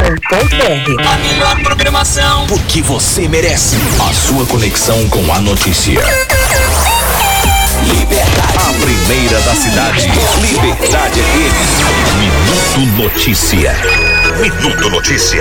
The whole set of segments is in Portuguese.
A melhor programação, porque você merece. A sua conexão com a notícia. Liberdade. A primeira da cidade. Liberdade FM. Minuto Notícia. Minuto Notícia.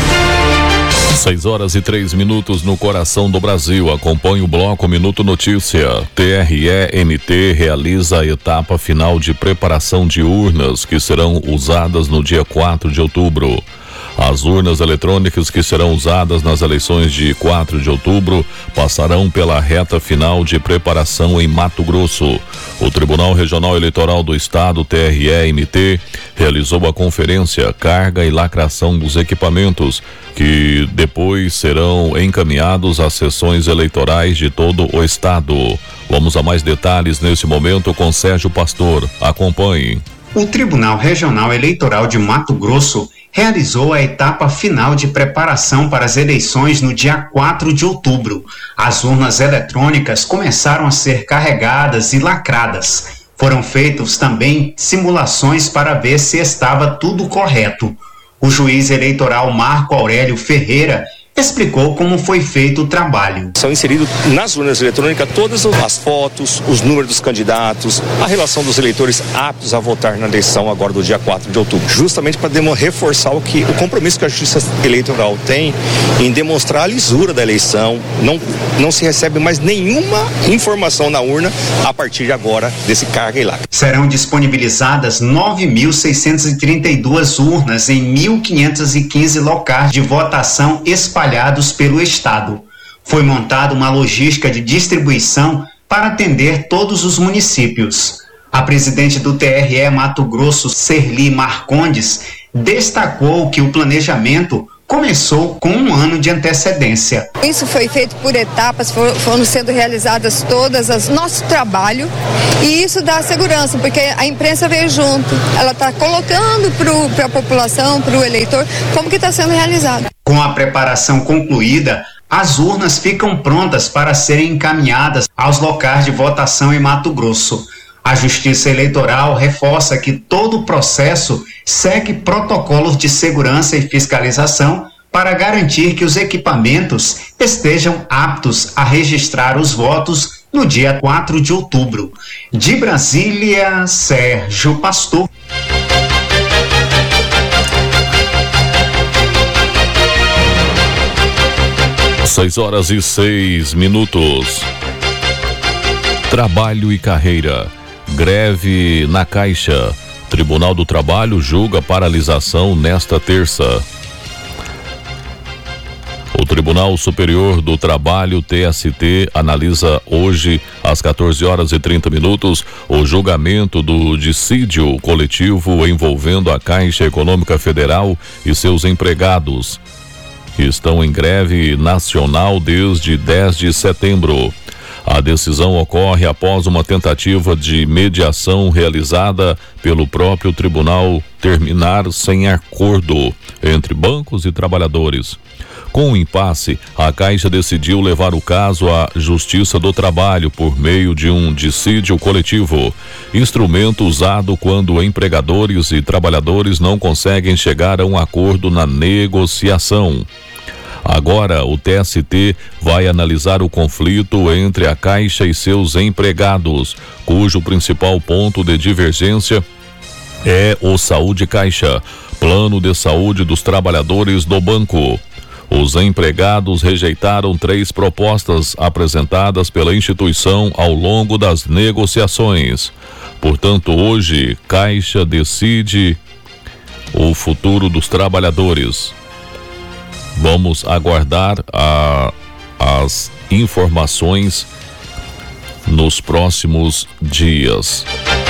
6h03 no coração do Brasil. Acompanhe o bloco Minuto Notícia. TRE-MT realiza a etapa final de preparação de urnas que serão usadas no dia 4 de outubro. As urnas eletrônicas que serão usadas nas eleições de 4 de outubro passarão pela reta final de preparação em Mato Grosso. O Tribunal Regional Eleitoral do Estado, TRE-MT, realizou a conferência Carga e Lacração dos Equipamentos, que depois serão encaminhados às sessões eleitorais de todo o estado. Vamos a mais detalhes nesse momento com Sérgio Pastor. Acompanhe. O Tribunal Regional Eleitoral de Mato Grosso realizou a etapa final de preparação para as eleições no dia 4 de outubro. As urnas eletrônicas começaram a ser carregadas e lacradas. Foram feitas também simulações para ver se estava tudo correto. O juiz eleitoral Marco Aurélio Ferreira explicou como foi feito o trabalho. São inseridos nas urnas eletrônicas todas as fotos, os números dos candidatos, a relação dos eleitores aptos a votar na eleição agora do dia 4 de outubro. Justamente para reforçar o compromisso que a Justiça Eleitoral tem em demonstrar a lisura da eleição. Não se recebe mais nenhuma informação na urna a partir de agora desse carga e lacra. Serão disponibilizadas 9.632 urnas em 1.515 locais de votação espalhados pelo estado. Foi montada uma logística de distribuição para atender todos os municípios. A presidente do TRE Mato Grosso, Serli Marcondes, destacou que o planejamento começou com um ano de antecedência. Isso foi feito por etapas, foram sendo realizadas todas as nosso trabalho, e isso dá segurança, porque a imprensa veio junto, ela está colocando para a população, para o eleitor, como que está sendo realizado. Com a preparação concluída, as urnas ficam prontas para serem encaminhadas aos locais de votação em Mato Grosso. A Justiça Eleitoral reforça que todo o processo segue protocolos de segurança e fiscalização para garantir que os equipamentos estejam aptos a registrar os votos no dia 4 de outubro. De Brasília, Sérgio Pastor. Seis horas e 6 minutos. Trabalho e carreira. Greve na Caixa. Tribunal do Trabalho julga paralisação nesta terça. O Tribunal Superior do Trabalho, TST, analisa hoje, às 14h30, o julgamento do dissídio coletivo envolvendo a Caixa Econômica Federal e seus empregados, que estão em greve nacional desde 10 de setembro. A decisão ocorre após uma tentativa de mediação realizada pelo próprio tribunal terminar sem acordo entre bancos e trabalhadores. Com o impasse, a Caixa decidiu levar o caso à Justiça do Trabalho por meio de um dissídio coletivo, instrumento usado quando empregadores e trabalhadores não conseguem chegar a um acordo na negociação. Agora, o TST vai analisar o conflito entre a Caixa e seus empregados, cujo principal ponto de divergência é o Saúde Caixa, plano de saúde dos trabalhadores do banco. Os empregados rejeitaram 3 propostas apresentadas pela instituição ao longo das negociações. Portanto, hoje, Caixa decide o futuro dos trabalhadores. Vamos aguardar as informações nos próximos dias.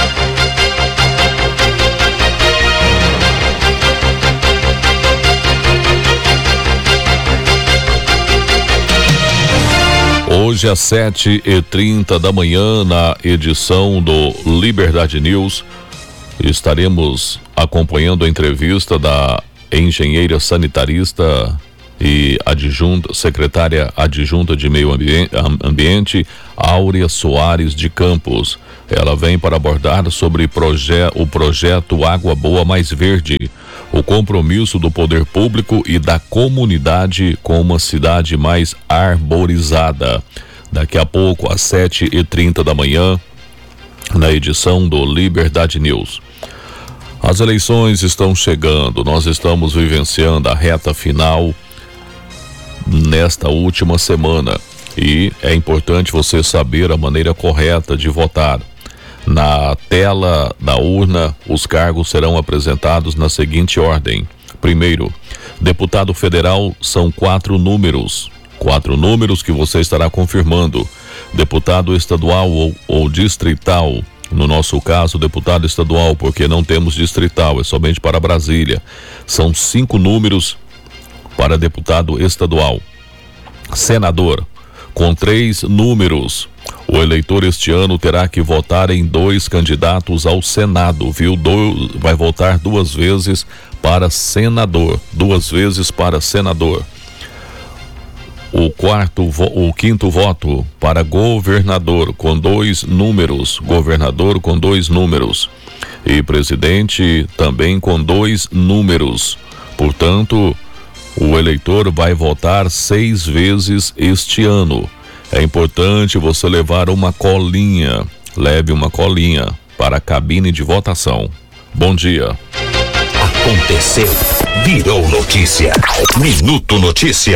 Hoje às 7h30 da manhã, na edição do Liberdade News, estaremos acompanhando a entrevista da engenheira sanitarista e secretária adjunta de Meio Ambiente, Áurea Soares de Campos. Ela vem para abordar sobre o projeto Água Boa Mais Verde, o compromisso do poder público e da comunidade com uma cidade mais arborizada. Daqui a pouco, às 7h30 da manhã, na edição do Liberdade News. As eleições estão chegando, nós estamos vivenciando a reta final nesta última semana e é importante você saber a maneira correta de votar. Na tela da urna, os cargos serão apresentados na seguinte ordem. Primeiro, deputado federal são 4 números. 4 números que você estará confirmando. Deputado estadual ou distrital. No nosso caso, deputado estadual, porque não temos distrital, é somente para Brasília. São 5 números para deputado estadual. Senador, com 3 números. O eleitor este ano terá que votar em 2 candidatos ao Senado, viu? Vai votar 2 vezes para senador. 2 vezes para senador. O quinto voto para governador com 2 números. Governador com 2 números. E presidente também com 2 números. Portanto, o eleitor vai votar 6 vezes este ano. É importante você levar uma colinha. Leve uma colinha para a cabine de votação. Bom dia. Aconteceu. Virou notícia. Minuto Notícia.